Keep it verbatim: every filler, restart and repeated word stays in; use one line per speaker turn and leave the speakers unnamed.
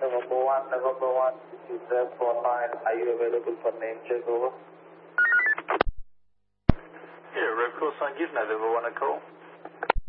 November one, November one, two seven four nine, are you available for name check over?
Yeah, Red Call sign, give November one a call.